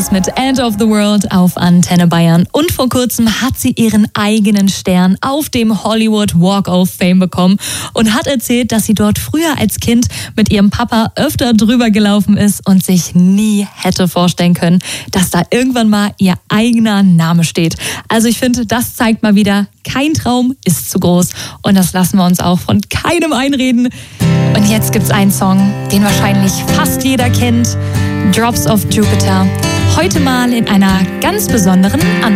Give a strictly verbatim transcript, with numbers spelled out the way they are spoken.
Spears mit End of the World auf Antenne Bayern. Und vor kurzem hat sie ihren eigenen Stern auf dem Hollywood Walk of Fame bekommen und hat erzählt, dass sie dort früher als Kind mit ihrem Papa öfter drüber gelaufen ist und sich nie hätte vorstellen können, dass da irgendwann mal ihr eigener Name steht. Also ich finde, das zeigt mal wieder, kein Traum ist zu groß. Und das lassen wir uns auch von keinem einreden. Und jetzt gibt's einen Song, den wahrscheinlich fast jeder kennt. Drops of Jupiter. Heute mal in einer ganz besonderen Anwendung.